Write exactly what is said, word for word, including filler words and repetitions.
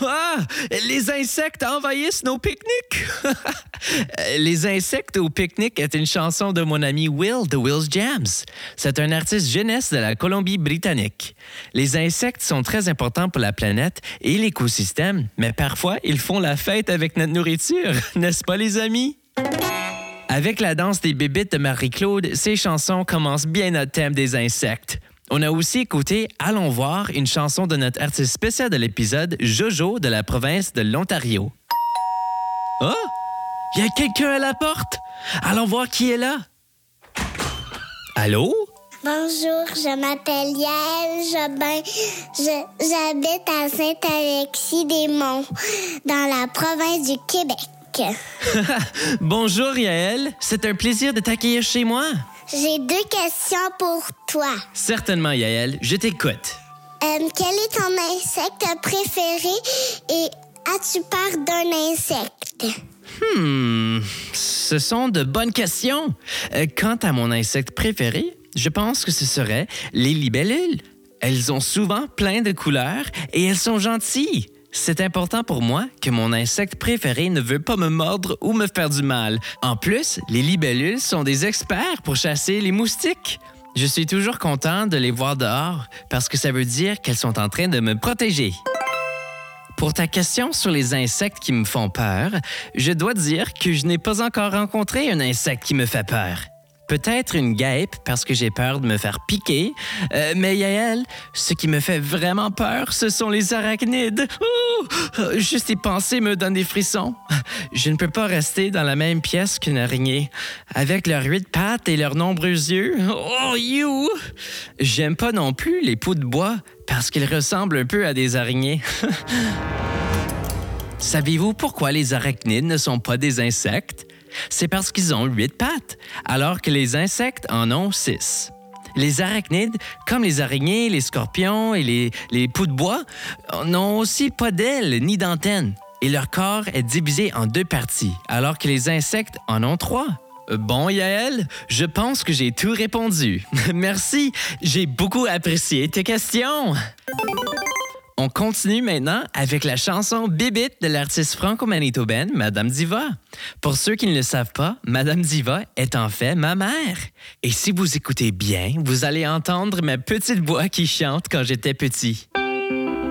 Ah! Les insectes envahissent nos pique-niques! Les insectes au pique-nique est une chanson de mon ami Will de Will's Jams. C'est un artiste jeunesse de la Colombie-Britannique. Les insectes sont très importants pour la planète et l'écosystème, mais parfois ils font la fête avec notre nourriture, n'est-ce pas les amis? Avec la danse des bébites de Marie-Claude, ces chansons commencent bien notre thème des insectes. On a aussi écouté Allons voir, une chanson de notre artiste spécial de l'épisode, Jojo de la province de l'Ontario. Oh! Il y a quelqu'un à la porte! Allons voir qui est là. Allô? Bonjour, je m'appelle Yael Jobin. Je, j'habite à Saint-Alexis-des-Monts, dans la province du Québec. Bonjour Yael, c'est un plaisir de t'accueillir chez moi. J'ai deux questions pour toi. Certainement Yael, je t'écoute. Euh, quel est ton insecte préféré et as-tu peur d'un insecte? Hmm, ce sont de bonnes questions. Euh, quant à mon insecte préféré, je pense que ce serait les libellules. Elles ont souvent plein de couleurs et elles sont gentilles. C'est important pour moi que mon insecte préféré ne veut pas me mordre ou me faire du mal. En plus, les libellules sont des experts pour chasser les moustiques. Je suis toujours content de les voir dehors parce que ça veut dire qu'elles sont en train de me protéger. Pour ta question sur les insectes qui me font peur, je dois dire que je n'ai pas encore rencontré un insecte qui me fait peur. Peut-être une guêpe parce que j'ai peur de me faire piquer, euh, mais Yael, ce qui me fait vraiment peur, ce sont les arachnides. Oh! Juste y penser me donne des frissons. Je ne peux pas rester dans la même pièce qu'une araignée, avec leurs huit pattes et leurs nombreux yeux. Oh, you! J'aime pas non plus les poux de bois parce qu'ils ressemblent un peu à des araignées. Savez-vous pourquoi les arachnides ne sont pas des insectes? C'est parce qu'ils ont huit pattes, alors que les insectes en ont six. Les arachnides, comme les araignées, les scorpions et les, les poux de bois, n'ont aussi pas d'ailes ni d'antennes. Et leur corps est divisé en deux parties, alors que les insectes en ont trois. Bon, Yael, je pense que j'ai tout répondu. Merci, j'ai beaucoup apprécié tes questions. On continue maintenant avec la chanson Bébite de l'artiste franco-manitobaine Madame Diva. Pour ceux qui ne le savent pas, Madame Diva est en fait ma mère. Et si vous écoutez bien, vous allez entendre ma petite voix qui chante quand j'étais petit.